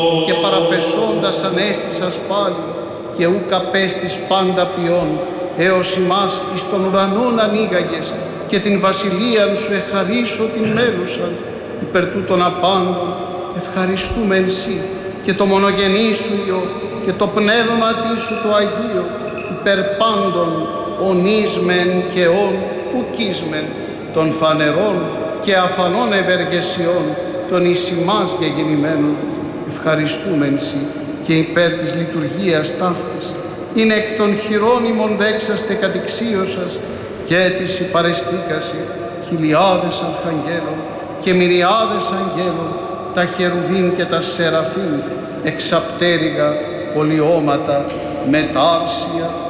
και παραπεσώντας ανέστησας πάλι και ούκ απέστης πάντα ποιόν, έως ημάς εις των ουρανών ανοίγαγες και την βασιλείαν σου εχαρίσω την μέλουσαν, υπερ τούτων απάντων ευχαριστούμε εν σύ και το μονογενή σου Υιό και το πνεύμα σου το Αγίο, υπερ πάντων ονίσμεν και ον ουκίσμεν των φανερών και αφανών ευεργεσιών των εις ημάς γεγεννημένων. Ευχαριστούμε εν σύ και υπέρ της λειτουργίας ταύτης είναι εκ των χειρών ημών δέξαστε κατηξίωσας και της υπαρεστήκαση χιλιάδες αρχαγγέλων και μυριάδες αγγέλων, τα χερουβίν και τα σεραφείμ, εξαπτέρυγα πολιώματα μετάρσια